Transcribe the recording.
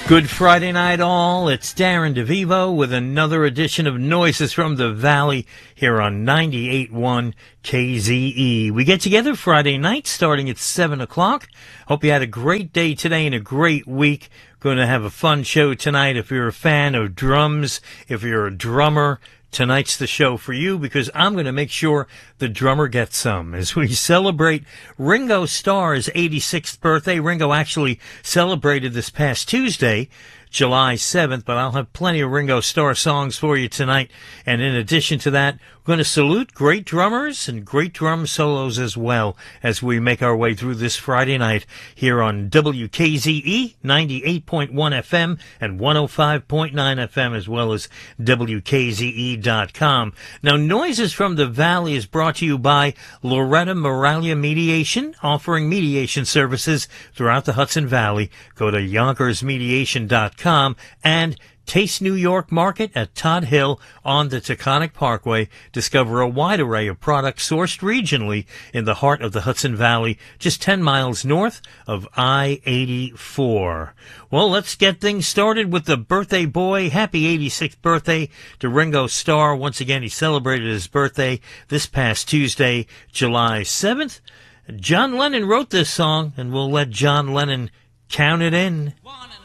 Good Friday night, all. It's Darren DeVivo with another edition of Noises from the Valley here on 98.1 KZE. We get together Friday night starting at 7 o'clock. Hope you had a great day today and a great week. Going to have a fun show tonight. If you're a fan of drums, if you're a drummer, tonight's the show for you because I'm going to make sure the drummer gets some as we celebrate Ringo Starr's 86th birthday. Ringo actually celebrated this past Tuesday, July 7th, but I'll have plenty of Ringo Starr songs for you tonight. And in addition to that, we're going to salute great drummers and great drum solos as well as we make our way through this Friday night here on WKZE 98.1 FM and 105.9 FM as well as WKZE.com. Now, Noises from the Valley is brought to you by Loretta Moralia Mediation, offering mediation services throughout the Hudson Valley. Go to YonkersMediation.com and Taste New York Market at Todd Hill on the Taconic Parkway. Discover a wide array of products sourced regionally in the heart of the Hudson Valley, just 10 miles north of I-84. Well, let's get things started with the birthday boy. Happy 86th birthday to Ringo Starr. Once again, he celebrated his birthday this past Tuesday, July 7th. John Lennon wrote this song, and we'll let John Lennon count it in. 1 and